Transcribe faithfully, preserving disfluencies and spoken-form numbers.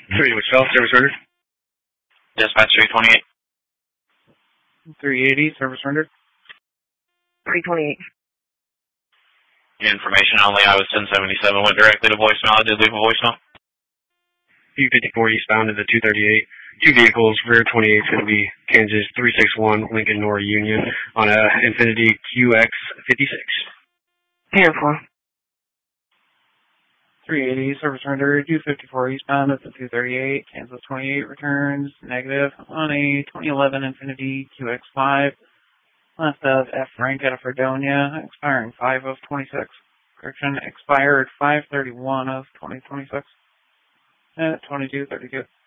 three Wichita, service rendered. Dispatch three twenty-eight. three eighty, service rendered. three twenty-eight. Information only, I was ten seventy-seven, went directly to voicemail. I did leave a voicemail. U fifty-four eastbound to the two thirty-eight. Two vehicles, rear twenty-eight is going to be Kansas three six one Lincoln Nora Union on a Infiniti Q X fifty-six. ten four. three eighty, service rendered. U fifty-four eastbound at the two thirty-eight. Kansas twenty-eight returns negative on a twenty eleven Infiniti Q X five. Left of F rank out of Fredonia, expiring five of twenty-six. Correction, expired five thirty-one of twenty twenty-six. At twenty-two thirty-two.